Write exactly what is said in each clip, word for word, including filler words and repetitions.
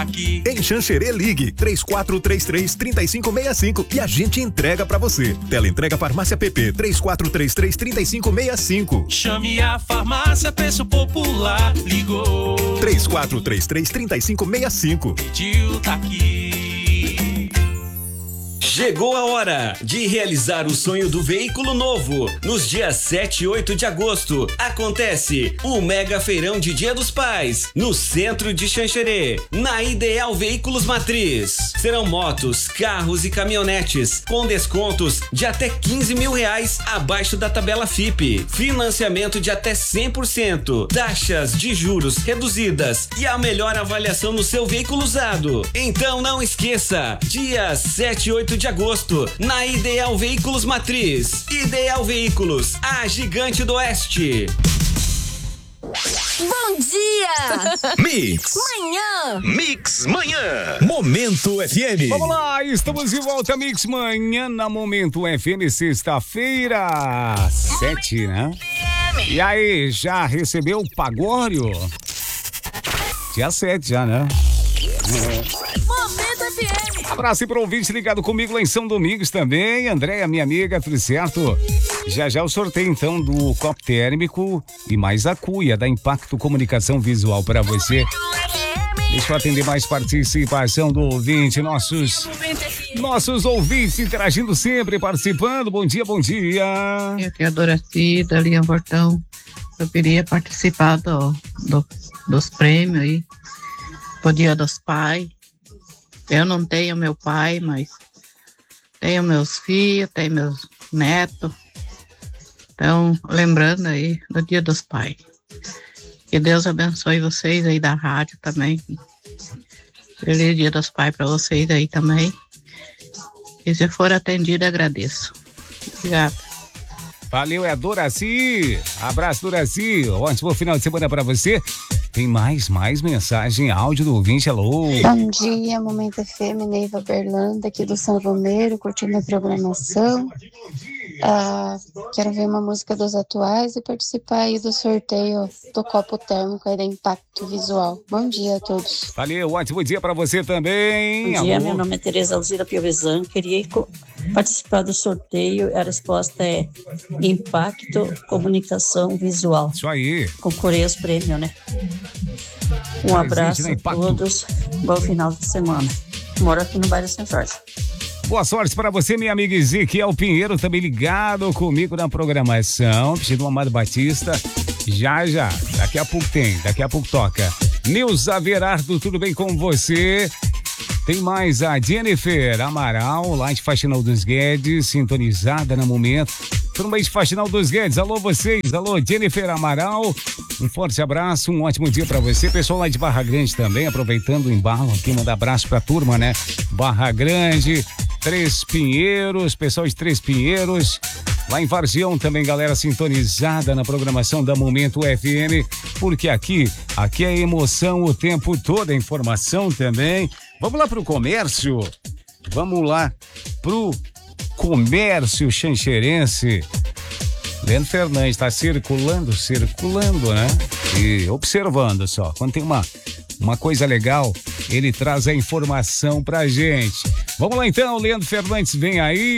tá aqui. Em Xanxerê, ligue três quatro três três, três cinco seis cinco e a gente entrega pra você. Teleentrega Farmácia P P três quatro três três, três cinco seis cinco. Chame a farmácia, preço popular. Ligou. três quatro três três, três cinco seis cinco. Pediu, tá aqui. Chegou a hora de realizar o sonho do veículo novo. Nos dias sete e oito de agosto, acontece o Mega Feirão de Dia dos Pais, no centro de Xanxerê, na Ideal Veículos Matriz. Serão motos, carros e caminhonetes, com descontos de até quinze mil reais abaixo da tabela F I P. Financiamento de até cem por cento, taxas de juros reduzidas e a melhor avaliação no seu veículo usado. Então não esqueça, dias sete e oito de agosto, na Ideal Veículos Matriz. Ideal Veículos, a gigante do Oeste. Bom dia! Mix. Manhã! Mix Manhã. Momento F M. Vamos lá, estamos de volta, Mix Manhã na Momento F M, sexta-feira, sete, né? E aí, já recebeu o pagório? Dia sete já, né? Momento F M! Abraço para o ouvinte ligado comigo lá em São Domingos também. Andréia, minha amiga, tudo certo? Já já o sorteio então do copo térmico e mais a cuia da Impacto Comunicação Visual para você. Deixa eu atender mais participação do ouvinte, nossos, nossos ouvintes interagindo sempre, participando. Bom dia, bom dia. Eu aqui é a Doracida, Linha Portão. Eu queria participar do, do, dos prêmios aí, pro Dia dos Pais. Eu não tenho meu pai, mas tenho meus filhos, tenho meus netos. Então, lembrando aí do Dia dos Pais. Que Deus abençoe vocês aí da rádio também. Feliz Dia dos Pais para vocês aí também. E se for atendido, agradeço. Obrigada. Valeu, é a Doraci. Abraço, Doraci. Ótimo final de semana para você. Tem mais, mais mensagem, áudio do ouvinte, alô. Bom dia, Momento F M, Neiva Berlanda, aqui do São Romero, curtindo a programação. Ah, quero ver uma música dos atuais e participar aí do sorteio do copo térmico aí da Impacto Visual. Bom dia a todos. Valeu, ótimo dia para você também. Bom dia, alô. meu nome é Tereza Alzira Piovesan, queria co- participar do sorteio, a resposta é Impacto Comunicação Visual. Isso aí. Concorrer aos prêmios, né? Um Presente abraço na a Impacto. todos, bom final de semana. Moro aqui no bairro São Jorge. Boa sorte para você, minha amiga Ezequiel Pinheiro, também ligado comigo na programação. Pedido Amado Batista. Já, já. Daqui a pouco tem, daqui a pouco toca. Nilza Verardo, tudo bem com você? Tem mais a Jennifer Amaral, lá de Faxinal dos Guedes, sintonizada no momento. Turma aí de Faxinal dos Guedes, alô vocês, alô Jennifer Amaral. Um forte abraço, um ótimo dia pra você. Pessoal lá de Barra Grande também, aproveitando o embalo aqui, manda abraço pra turma, né? Barra Grande, Três Pinheiros, pessoal de Três Pinheiros. Lá em Varzião também, galera sintonizada na programação da Momento F M, porque aqui, aqui é emoção o tempo todo, é informação também. Vamos lá pro comércio, vamos lá pro comércio xanxerense. Leandro Fernandes está circulando, circulando, né? E observando só, quando tem uma, uma coisa legal, ele traz a informação pra gente. Vamos lá então, Leandro Fernandes, vem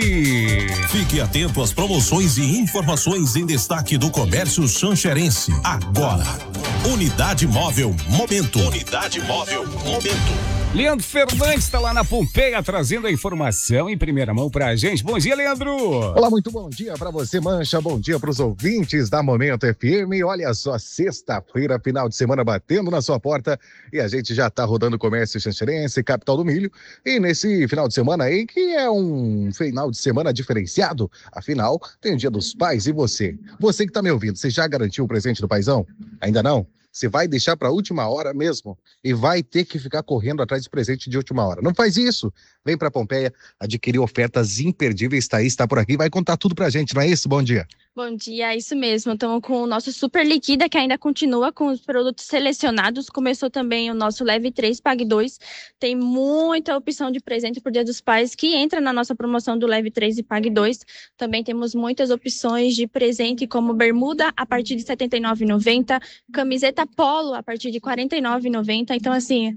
aí. Fique atento às promoções e informações em destaque do comércio xanxerense. Agora, Unidade Móvel Momento. Unidade Móvel Momento. Leandro Fernandes está lá na Pompeia trazendo a informação em primeira mão pra gente. Bom dia, Leandro. Olá, muito bom dia para você, Mancha. Bom dia para os ouvintes da Momento F M. Olha só, sexta-feira, final de semana batendo na sua porta e a gente já tá rodando o comércio xanxerense, capital do milho. E nesse final de semana aí, que é um final de semana diferenciado, afinal, tem o Dia dos Pais. E você? Você que tá me ouvindo, você já garantiu o presente do paizão? Ainda não? Você vai deixar para a última hora mesmo e vai ter que ficar correndo atrás de presente de última hora. Não faz isso. Vem para Pompeia adquirir ofertas imperdíveis. Thaís está por aqui, vai contar tudo pra gente, não é isso? Bom dia. Bom dia, é isso mesmo. Estamos com o nosso Super Liquida, que ainda continua com os produtos selecionados. Começou também o nosso Leve três, Pague dois. Tem muita opção de presente por Dia dos Pais, que entra na nossa promoção do Leve três e Pague dois. Também temos muitas opções de presente, como bermuda a partir de setenta e nove reais e noventa centavos, camiseta polo a partir de quarenta e nove reais e noventa centavos. Então, assim,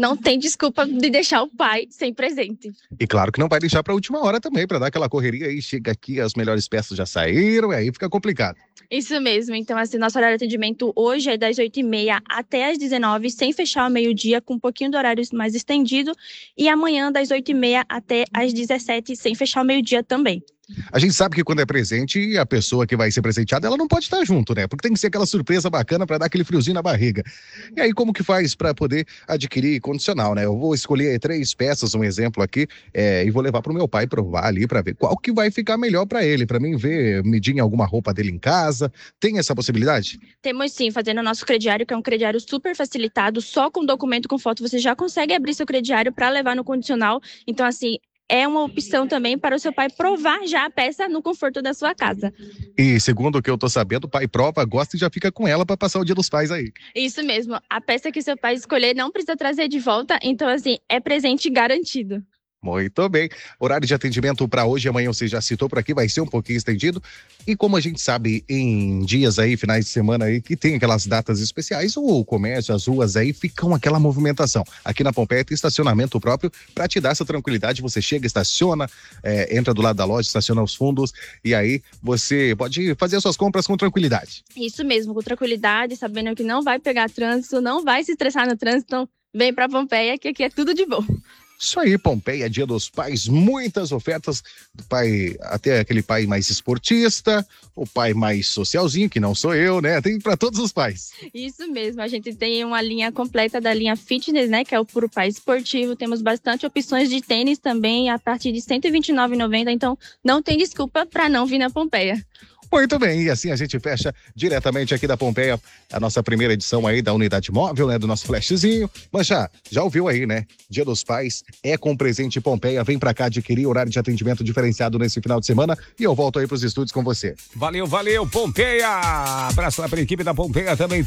não tem desculpa de deixar o pai sem presente. E claro que não vai deixar para a última hora também, para dar aquela correria aí, chega aqui, as melhores peças já saíram, e aí fica complicado. Isso mesmo, então assim, nosso horário de atendimento hoje é das oito e meia até as dezenove, sem fechar ao meio-dia, com um pouquinho do horário mais estendido, e amanhã das oito e meia até as dezessete, sem fechar ao meio-dia também. A gente sabe que quando é presente, a pessoa que vai ser presenteada, ela não pode estar junto, né? Porque tem que ser aquela surpresa bacana para dar aquele friozinho na barriga. E aí, como que faz para poder adquirir condicional, né? Eu vou escolher três peças, um exemplo aqui, é, e vou levar pro meu pai provar ali para ver qual que vai ficar melhor para ele, para mim ver, medir em alguma roupa dele em casa. Tem essa possibilidade? Temos sim, fazendo o nosso crediário, que é um crediário super facilitado, só com documento com foto você já consegue abrir seu crediário para levar no condicional. Então, assim, é uma opção também para o seu pai provar já a peça no conforto da sua casa. E segundo o que eu tô sabendo, o pai prova, gosta e já fica com ela para passar o Dia dos Pais aí. Isso mesmo. A peça que seu pai escolher não precisa trazer de volta, então assim, é presente garantido. Muito bem. Horário de atendimento para hoje e amanhã, você já citou por aqui, vai ser um pouquinho estendido. E como a gente sabe, em dias aí, finais de semana aí, que tem aquelas datas especiais, o comércio, as ruas aí, ficam aquela movimentação. Aqui na Pompeia tem estacionamento próprio para te dar essa tranquilidade. Você chega, estaciona, é, entra do lado da loja, estaciona aos fundos e aí você pode fazer as suas compras com tranquilidade. Isso mesmo, com tranquilidade, sabendo que não vai pegar trânsito, não vai se estressar no trânsito, então vem para Pompeia, que aqui é tudo de bom. Isso aí, Pompeia, Dia dos Pais, muitas ofertas do pai, até aquele pai mais esportista, o pai mais socialzinho, que não sou eu, né? Tem para todos os pais. Isso mesmo, a gente tem uma linha completa da linha fitness, né? Que é o Puro Pai Esportivo, temos bastante opções de tênis também, a partir de cento e vinte e nove reais e noventa centavos, então não tem desculpa para não vir na Pompeia. Muito bem, e assim a gente fecha diretamente aqui da Pompeia, a nossa primeira edição aí da Unidade Móvel, né, do nosso flashzinho. Mancha, já ouviu aí, né? Dia dos Pais é com presente Pompeia, vem pra cá adquirir horário de atendimento diferenciado nesse final de semana e eu volto aí pros estúdios com você. Valeu, valeu, Pompeia! Abraço lá pra equipe da Pompeia também,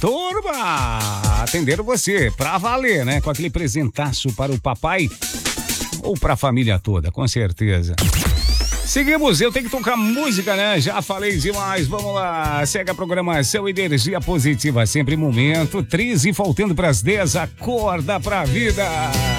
turma! Atendendo você, pra valer, né? Com aquele presentaço para o papai ou pra família toda, com certeza. Seguimos, eu tenho que tocar música, né? Já falei demais, vamos lá. Segue a programação Energia Positiva, sempre momento. treze, faltando pras dez, acorda pra vida.